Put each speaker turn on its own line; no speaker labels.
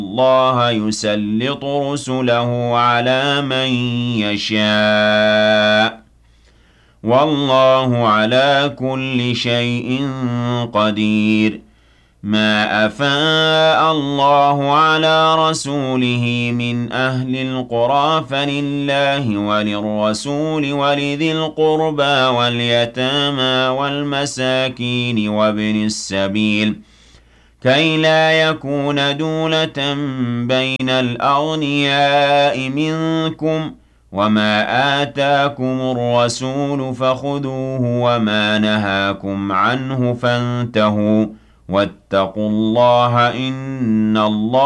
الله يسلط رسله على من يشاء والله على كل شيء قدير. ما أفاء الله على رسوله من أهل القرى فلله وللرسول ولذي القربى واليتامى والمساكين وابن السبيل كي لا يكون دولة بين الأغنياء منكم وما آتاكم الرسول فخذوه وما نهاكم عنه فانتهوا واتقوا الله إن الله